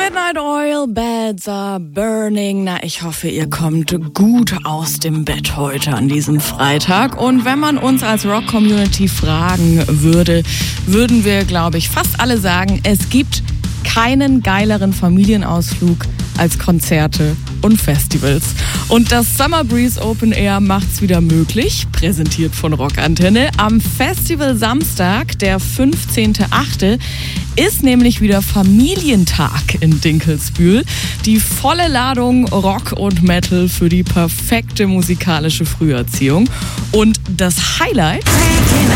Midnight Oil, Beds are burning. Na, ich hoffe, ihr kommt gut aus dem Bett heute an diesem Freitag. Und wenn man uns als Rock-Community fragen würde, würden wir, glaube ich, fast alle sagen, es gibt keinen geileren Familienausflug als Konzerte und Festivals. Und das Summer Breeze Open Air macht's wieder möglich, präsentiert von Rockantenne. Am Festival Samstag, der 15.8., ist nämlich wieder Familientag in Dinkelsbühl. Die volle Ladung Rock und Metal für die perfekte musikalische Früherziehung. Und das Highlight: